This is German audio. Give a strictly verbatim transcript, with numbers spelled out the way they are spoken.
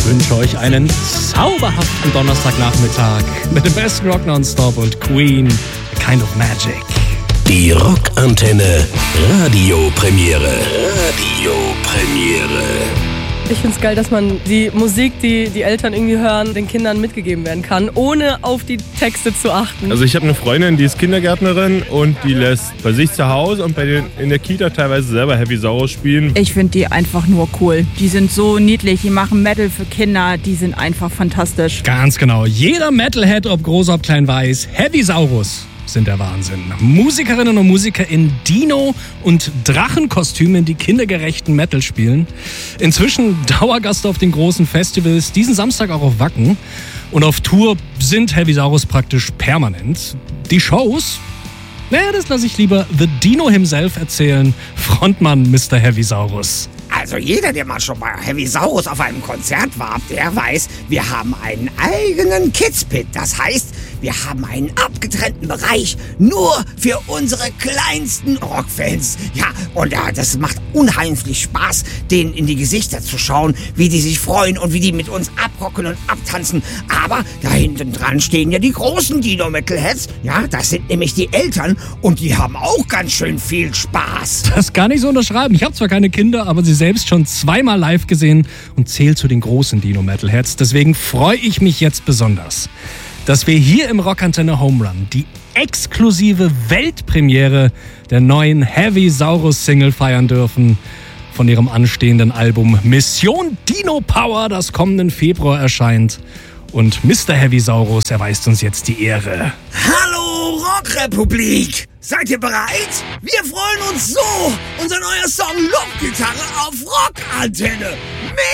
wünsche euch einen zauberhaften Donnerstagnachmittag mit dem besten Rock Nonstop und Queen, A Kind of Magic. Die Rockantenne Radiopremiere. Radiopremiere. Ich find's geil, dass man die Musik, die die Eltern irgendwie hören, den Kindern mitgegeben werden kann, ohne auf die Texte zu achten. Also ich habe eine Freundin, die ist Kindergärtnerin und die lässt bei sich zu Hause und bei den in der Kita teilweise selber Heavy Saurus spielen. Ich finde die einfach nur cool. Die sind so niedlich, die machen Metal für Kinder, die sind einfach fantastisch. Ganz genau. Jeder Metalhead, ob groß, ob klein, weiß, Heavy Saurus sind der Wahnsinn. Musikerinnen und Musiker in Dino- und Drachenkostümen, die kindergerechten Metal spielen. Inzwischen Dauergast auf den großen Festivals, diesen Samstag auch auf Wacken. Und auf Tour sind Heavy Saurus praktisch permanent. Die Shows, naja, das lasse ich lieber The Dino himself erzählen. Frontmann Mister Heavy Saurus. Also jeder, der mal schon bei Heavy Saurus auf einem Konzert war, der weiß, wir haben einen eigenen Kids-Pit. Das heißt, wir haben einen abgetrennten Bereich nur für unsere kleinsten Rockfans. Ja, und ja, das macht unheimlich Spaß, denen in die Gesichter zu schauen, wie die sich freuen und wie die mit uns abrocken und abtanzen. Aber da hinten dran stehen ja die großen Dino-Metalheads. Ja, das sind nämlich die Eltern und die haben auch ganz schön viel Spaß. Das kann ich so unterschreiben. Ich habe zwar keine Kinder, aber sie selbst schon zweimal live gesehen und zählt zu den großen Dino-Metalheads. Deswegen freue ich mich jetzt besonders, dass wir hier im Rockantenne Home Run die exklusive Weltpremiere der neuen Heavy Saurus Single feiern dürfen. Von ihrem anstehenden Album Mission Dino Power, das kommenden Februar erscheint. Und Mister Heavy Saurus erweist uns jetzt die Ehre. Hallo Rockrepublik! Seid ihr bereit? Wir freuen uns so! Unser neuer Song Luftgitarre auf Rockantenne!